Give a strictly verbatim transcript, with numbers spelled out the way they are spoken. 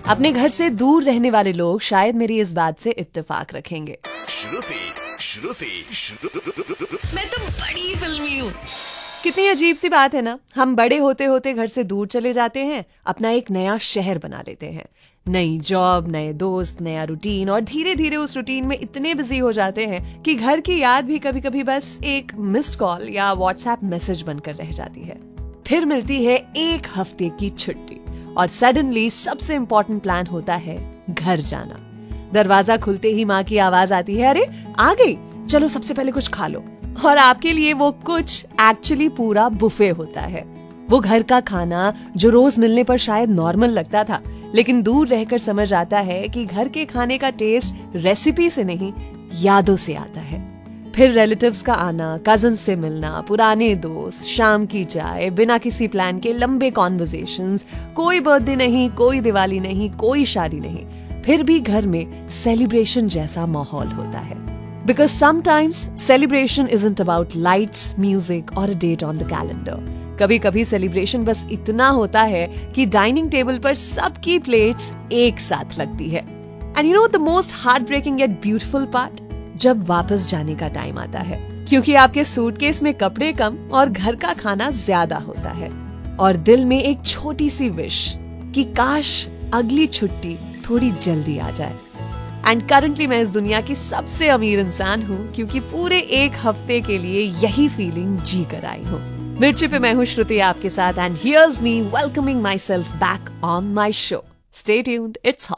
अपने घर से दूर रहने वाले लोग शायद मेरी इस बात से इत्तेफाक रखेंगे। श्रुति, श्रुति, श्रुति। मैं तो बड़ी फिल्मी हूँ। कितनी अजीब सी बात है ना, हम बड़े होते होते घर से दूर चले जाते हैं, अपना एक नया शहर बना लेते हैं, नई जॉब, नए दोस्त, नया रूटीन, और धीरे धीरे उस रूटीन में इतने बिजी हो जाते हैं कि घर की याद भी कभी कभी बस एक मिस्ड कॉल या व्हाट्सएप मैसेज बनकर रह जाती है। फिर मिलती है एक हफ्ते की छुट्टी और सडनली सबसे इंपॉर्टेंट प्लान होता है घर जाना। दरवाजा खुलते ही माँ की आवाज आती है, अरे आ गई, चलो सबसे पहले कुछ खा लो। और आपके लिए वो कुछ एक्चुअली पूरा बुफे होता है। वो घर का खाना जो रोज मिलने पर शायद नॉर्मल लगता था, लेकिन दूर रहकर समझ आता है कि घर के खाने का टेस्ट रेसिपी से नहीं, यादों से आता है। फिर रिलेटिव्स का आना, कजिन से मिलना, पुराने दोस्त, शाम की चाय, बिना किसी प्लान के लंबे कॉन्वर्सेशंस, कोई बर्थडे नहीं, कोई दिवाली नहीं, कोई शादी नहीं, फिर भी घर में सेलिब्रेशन जैसा माहौल होता है। Because sometimes celebration isn't about lights, music or a date on the calendar. कभी कभी सेलिब्रेशन बस इतना होता है कि डाइनिंग टेबल पर सबकी प्लेट्स एक साथ लगती है। And you know the most heartbreaking yet beautiful part? जब वापस जाने का टाइम आता है, क्योंकि आपके सूटकेस में कपड़े कम और घर का खाना ज्यादा होता है, और दिल में एक छोटी सी विश कि काश अगली छुट्टी थोड़ी जल्दी आ जाए। एंड करंटली मैं इस दुनिया की सबसे अमीर इंसान हूँ, क्योंकि पूरे एक हफ्ते के लिए यही फीलिंग जी कर आई हूँ। मिर्ची पे मैं हूँ श्रुति आपके साथ, and here's me welcoming my self back on my show. Stay tuned, it's hot.